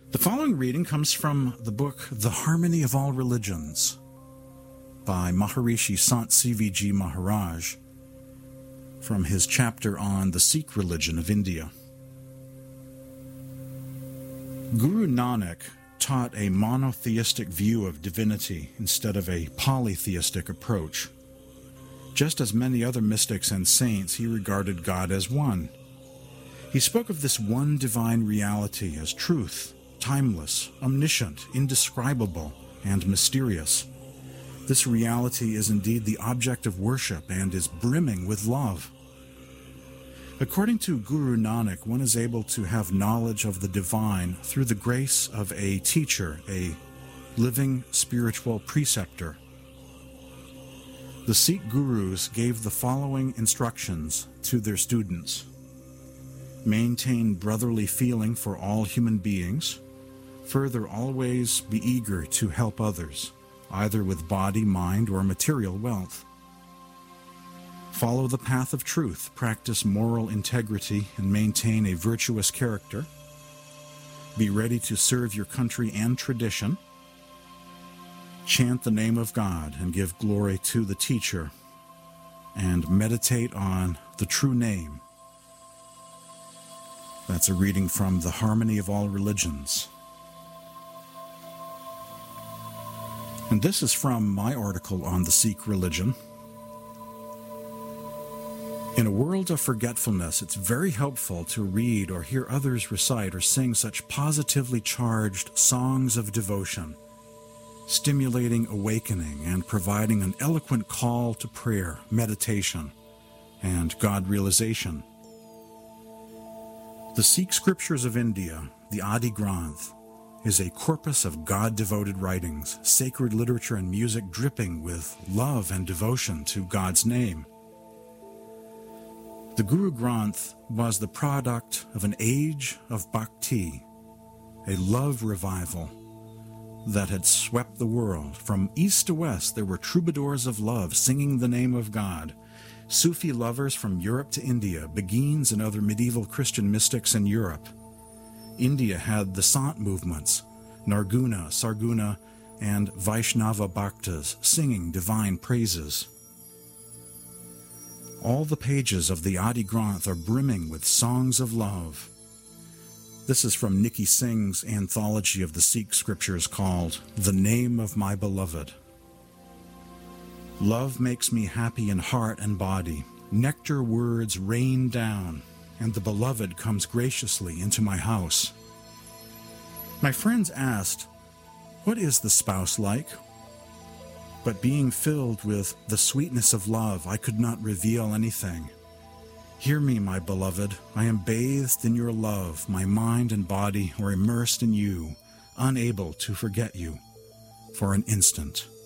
The following reading comes from the book The Harmony of All Religions by Maharishi Sant CVG Maharaj from his chapter on the Sikh religion of India. Guru Nanak taught a monotheistic view of divinity instead of a polytheistic approach. Just as many other mystics and saints, he regarded God as one. He spoke of this one divine reality as truth, timeless, omniscient, indescribable, and mysterious. This reality is indeed the object of worship and is brimming with love. According to Guru Nanak, one is able to have knowledge of the divine through the grace of a teacher, a living spiritual preceptor. The Sikh gurus gave the following instructions to their students. Maintain brotherly feeling for all human beings. Further, always be eager to help others, either with body, mind, or material wealth. Follow the path of truth, practice moral integrity, and maintain a virtuous character. Be ready to serve your country and tradition. Chant the name of God and give glory to the teacher, and meditate on the true name. That's a reading from The Harmony of All Religions. And this is from my article on the Sikh religion. In a world of forgetfulness, it's very helpful to read or hear others recite or sing such positively charged songs of devotion, stimulating awakening and providing an eloquent call to prayer, meditation, and God realization. The Sikh scriptures of India, the Adi Granth, is a corpus of God-devoted writings, sacred literature and music dripping with love and devotion to God's name. The Guru Granth was the product of an age of bhakti, a love revival that had swept the world. From east to west, there were troubadours of love singing the name of God, Sufi lovers from Europe to India, Beguines and other medieval Christian mystics in Europe. India had the Sant movements, Narguna, Sarguna, and Vaishnava Bhaktas singing divine praises. All the pages of the Adi Granth are brimming with songs of love. This is from Nikki Singh's anthology of the Sikh scriptures called The Name of My Beloved. Love makes me happy in heart and body. Nectar words rain down, and the beloved comes graciously into my house. My friends asked, "What is the spouse like?" But being filled with the sweetness of love, I could not reveal anything. Hear me, my beloved. I am bathed in your love. My mind and body are immersed in you, unable to forget you for an instant.